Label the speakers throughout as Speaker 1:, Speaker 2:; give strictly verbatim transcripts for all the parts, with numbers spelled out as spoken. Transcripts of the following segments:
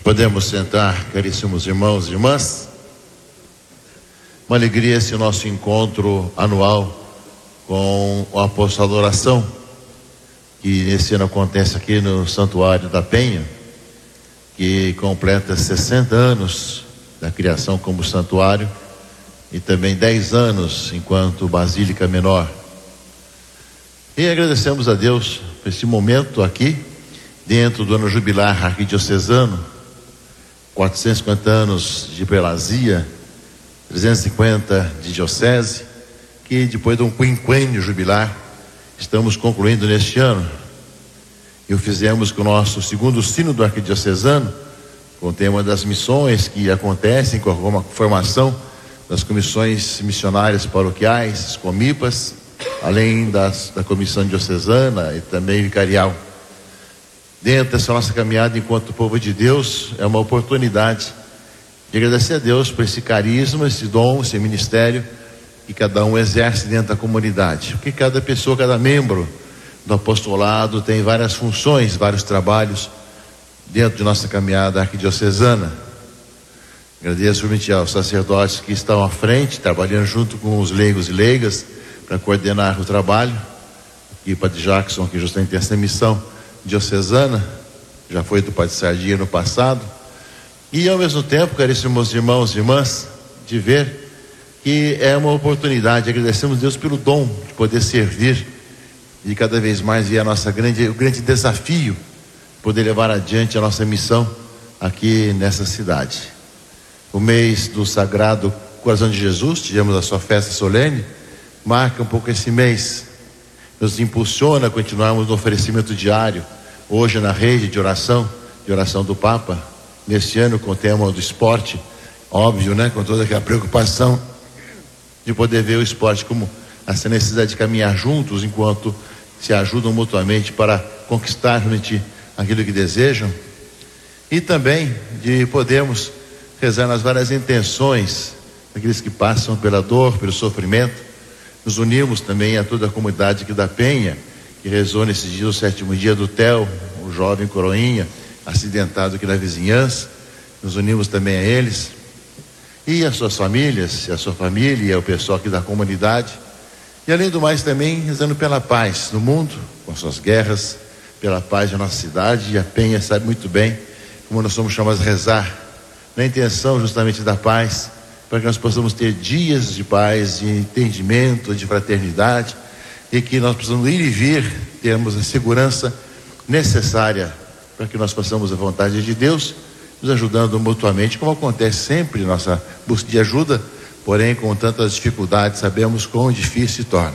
Speaker 1: Podemos sentar, caríssimos irmãos e irmãs. Uma alegria esse nosso encontro anual com o Apostolado da Oração, que esse ano acontece aqui no Santuário da Penha, que completa sessenta anos da criação como santuário e também dez anos enquanto Basílica Menor. E agradecemos a Deus por esse momento aqui, dentro do ano jubilar arquidiocesano, quatrocentos e cinquenta anos de prelazia, trezentos e cinquenta de diocese, que depois de um quinquênio jubilar, estamos concluindo neste ano. E o fizemos com o nosso segundo sínodo arquidiocesano, com o tema das missões que acontecem com a formação das comissões missionárias paroquiais, comipas, além das, da comissão diocesana e também vicarial. Dentro dessa nossa caminhada enquanto povo de Deus, é uma oportunidade de agradecer a Deus por esse carisma, esse dom, esse ministério que cada um exerce dentro da comunidade. Porque cada pessoa, cada membro do apostolado tem várias funções, vários trabalhos dentro de nossa caminhada arquidiocesana. Agradeço realmente aos sacerdotes que estão à frente, trabalhando junto com os leigos e leigas para coordenar o trabalho. E o Padre Jackson, que justamente tem essa missão diocesana, já foi do Padre Sardinha no passado. E ao mesmo tempo, caríssimos irmãos e irmãs, de ver que é uma oportunidade. Agradecemos a Deus pelo dom de poder servir e cada vez mais ver a nossa grande, o grande desafio de poder levar adiante a nossa missão aqui nessa cidade. O mês do Sagrado Coração de Jesus, tivemos a sua festa solene, marca um pouco esse mês, nos impulsiona a continuarmos no oferecimento diário, hoje na rede de oração, de oração do Papa, neste ano com o tema do esporte, óbvio, né, com toda aquela preocupação de poder ver o esporte como essa necessidade de caminhar juntos enquanto se ajudam mutuamente para conquistar realmente aquilo que desejam, e também de podermos rezar nas várias intenções daqueles que passam pela dor, pelo sofrimento. Nos unimos também a toda a comunidade aqui da Penha, que rezou nesse dia, o sétimo dia do Theo, o jovem coroinha, acidentado aqui na vizinhança. Nos unimos também a eles, e as suas famílias, e a sua família, e o pessoal aqui da comunidade. E além do mais também rezando pela paz no mundo, com suas guerras, pela paz da nossa cidade. E a Penha sabe muito bem como nós somos chamados a rezar, na intenção justamente da paz, para que nós possamos ter dias de paz, de entendimento, de fraternidade, e que nós possamos ir e vir, termos a segurança necessária para que nós possamos a vontade de Deus, nos ajudando mutuamente, como acontece sempre em nossa busca de ajuda, porém com tantas dificuldades, sabemos quão difícil se torna.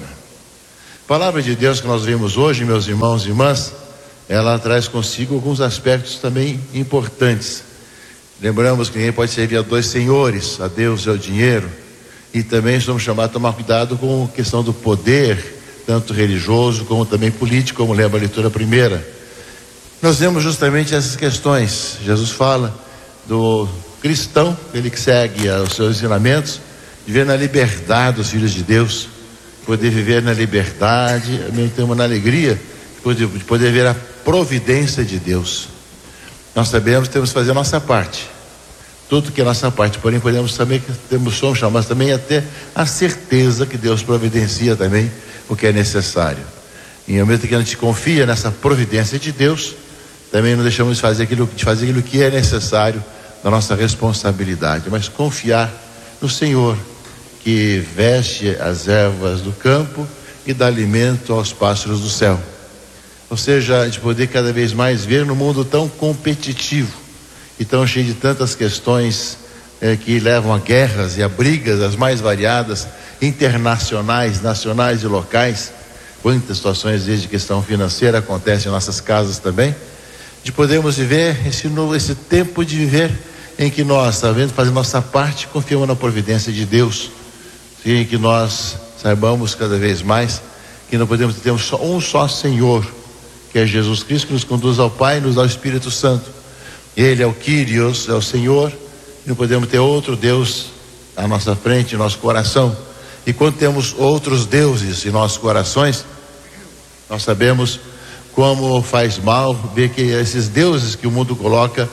Speaker 1: A palavra de Deus que nós vimos hoje, meus irmãos e irmãs, ela traz consigo alguns aspectos também importantes. Lembramos que ninguém pode servir a dois senhores, a Deus e ao dinheiro, e também somos chamados a tomar cuidado com a questão do poder, tanto religioso como também político, como lembra a leitura primeira. Nós vemos justamente essas questões. Jesus fala do cristão, ele que segue os seus ensinamentos, viver na liberdade dos filhos de Deus, poder viver na liberdade, ao mesmo tempo na alegria de poder, de poder ver a providência de Deus. Nós sabemos que temos que fazer a nossa parte, tudo que é a nossa parte, porém podemos também, temos, somos chamados também a ter a certeza que Deus providencia também o que é necessário. E ao mesmo tempo que a gente confia nessa providência de Deus, também não deixamos de fazer aquilo, de fazer aquilo que é necessário da nossa responsabilidade, mas confiar no Senhor, que veste as ervas do campo e dá alimento aos pássaros do céu. Ou seja, a gente poder cada vez mais ver no mundo tão competitivo e tão cheio de tantas questões eh, que levam a guerras e a brigas as mais variadas, internacionais, nacionais e locais. Quantas situações desde questão financeira acontecem em nossas casas também, de podermos viver esse novo, esse tempo de viver em que nós, sabendo fazer nossa parte, confiamos na providência de Deus, em que nós saibamos cada vez mais que não podemos ter um só, um só Senhor, que é Jesus Cristo, que nos conduz ao Pai e nos dá o Espírito Santo. Ele é o Kyrios, é o Senhor, e não podemos ter outro Deus à nossa frente, em nosso coração. E quando temos outros deuses em nossos corações, nós sabemos como faz mal ver que esses deuses que o mundo coloca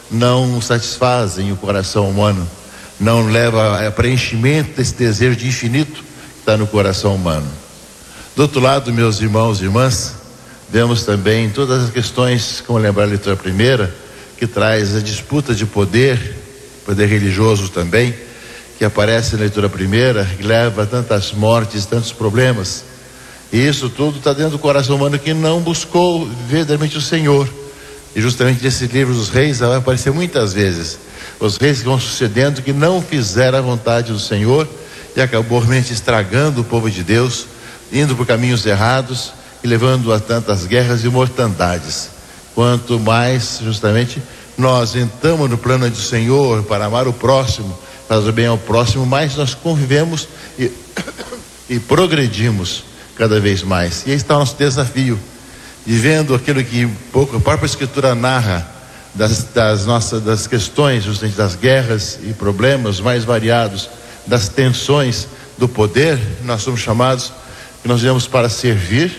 Speaker 1: não satisfazem o coração humano, não leva a preenchimento desse desejo de infinito que está no coração humano. Do outro lado, meus irmãos e irmãs, vemos também todas as questões, como lembrar a leitura primeira, que traz a disputa de poder, poder religioso também, que aparece na leitura primeira, que leva a tantas mortes, tantos problemas. E isso tudo está dentro do coração humano que não buscou verdadeiramente o Senhor. E justamente nesse livro dos reis vai aparecer muitas vezes os reis que vão sucedendo que não fizeram a vontade do Senhor e acabou realmente estragando o povo de Deus, indo por caminhos errados e levando a tantas guerras e mortandades. Quanto mais justamente nós entramos no plano do Senhor para amar o próximo, fazer o bem ao próximo, mais nós convivemos e, e progredimos cada vez mais. E aí está o nosso desafio, vivendo aquilo que pouco a própria Escritura narra das, das nossas das questões, justamente das guerras e problemas mais variados, das tensões do poder. Nós somos chamados, que nós viemos para servir,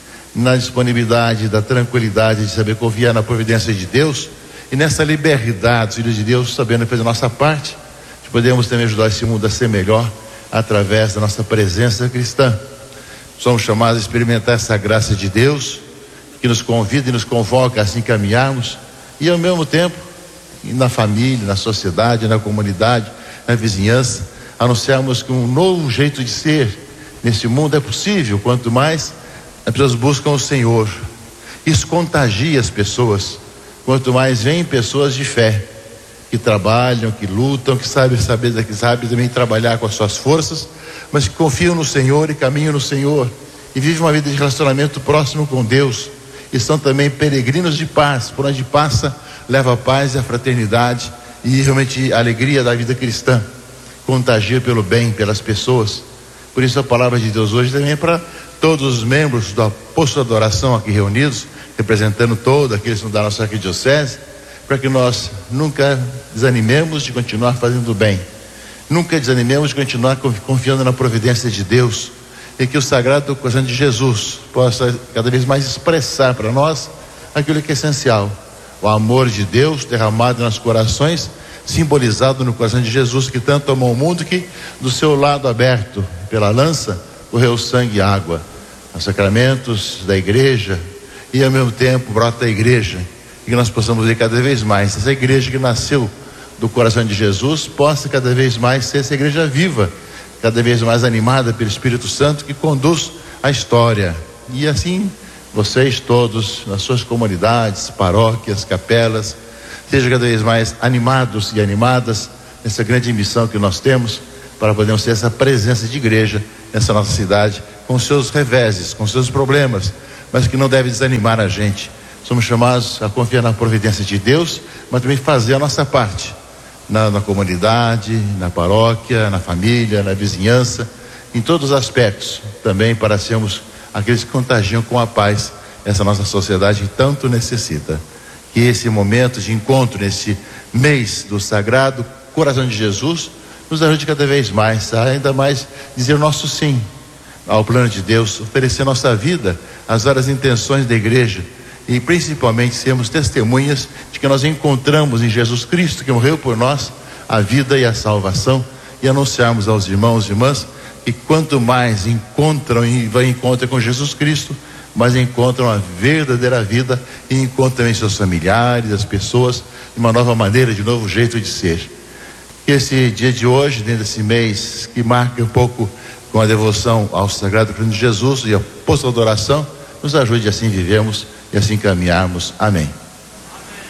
Speaker 1: na disponibilidade da tranquilidade de saber confiar na providência de Deus, e nessa liberdade, filhos de Deus, sabendo fazer a nossa parte, que podemos também ajudar esse mundo a ser melhor através da nossa presença cristã. Somos chamados a experimentar essa graça de Deus, que nos convida e nos convoca a assim caminharmos, e ao mesmo tempo, na família, na sociedade, na comunidade, na vizinhança, anunciarmos que um novo jeito de ser nesse mundo é possível, quanto mais as pessoas buscam o Senhor. Isso contagia as pessoas, quanto mais vêm pessoas de fé, que trabalham, que lutam, que sabem, saber, que sabem também trabalhar com as suas forças, mas que confiam no Senhor e caminham no Senhor, e vivem uma vida de relacionamento próximo com Deus, e são também peregrinos de paz. Por onde passa, leva a paz e a fraternidade e realmente a alegria da vida cristã, contagia pelo bem, pelas pessoas. Por isso a palavra de Deus hoje também é para todos os membros do apostolado da oração aqui reunidos, representando todos aqueles da nossa arquidiocese, para que nós nunca desanimemos de continuar fazendo o bem, nunca desanimemos de continuar confiando na providência de Deus, e que o Sagrado Coração de Jesus possa cada vez mais expressar para nós aquilo que é essencial: o amor de Deus derramado em nossos corações, simbolizado no coração de Jesus, que tanto amou o mundo que do seu lado aberto pela lança correu sangue e água, os sacramentos da igreja, e ao mesmo tempo brota a igreja, e que nós possamos ver cada vez mais essa igreja que nasceu do coração de Jesus possa cada vez mais ser essa igreja viva, cada vez mais animada pelo Espírito Santo, que conduz a história. E assim vocês todos nas suas comunidades, paróquias, capelas, sejam cada vez mais animados e animadas nessa grande missão que nós temos, para podermos ter essa presença de igreja nessa nossa cidade, com seus reveses, com seus problemas, mas que não deve desanimar a gente. Somos chamados a confiar na providência de Deus, mas também fazer a nossa parte na, na comunidade, na paróquia, na família, na vizinhança, em todos os aspectos, também para sermos aqueles que contagiam com a paz essa nossa sociedade que tanto necessita. Que esse momento de encontro, nesse mês do Sagrado Coração de Jesus, nos ajude cada vez mais a ainda mais dizer o nosso sim ao plano de Deus, oferecer nossa vida às várias intenções da igreja, e principalmente sermos testemunhas de que nós encontramos em Jesus Cristo, que morreu por nós, a vida e a salvação, e anunciarmos aos irmãos e irmãs que quanto mais encontram e vão em encontro com Jesus Cristo, mas encontram a verdadeira vida, e encontram também seus familiares, as pessoas, de uma nova maneira, de um novo jeito de ser. Que esse dia de hoje, dentro desse mês, que marca um pouco com a devoção ao Sagrado Coração de Jesus e a apostolado da oração, nos ajude a assim vivermos e assim caminharmos. Amém.